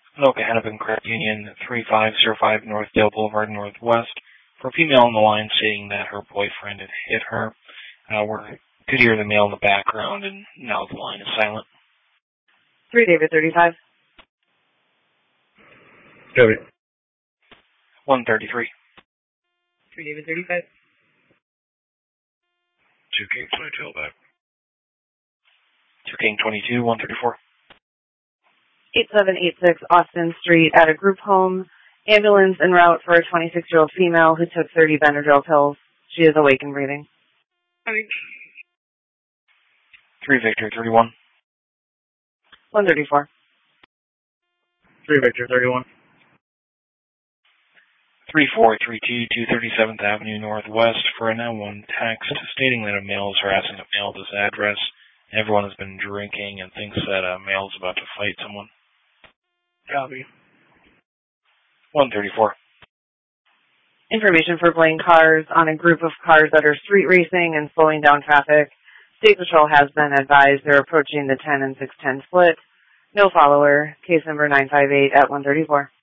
Anoka Hennepin Credit Union, 3505 Northdale Boulevard, Northwest, for a female on the line stating that her boyfriend had hit her. We could hear the male in the background, and now the line is silent. 3 David 35. David. 133. 3 David 35. 2 King 22 back. 2 King 22, 134. 8786 Austin Street at a group home. Ambulance en route for a 26-year-old female who took 30 Benadryl pills. She is awake and breathing. 3 Victor 31. 134. 3 Victor 31. 3432 237th Avenue Northwest for a 911 text stating that a male is harassing a male at this address. Everyone has been drinking and thinks that a male is about to fight someone. Copy. 134. Information for Blaine cars on a group of cars that are street racing and slowing down traffic. State Patrol has been advised they're approaching the 10 and 610 split. No follower. Case number 958 at 134.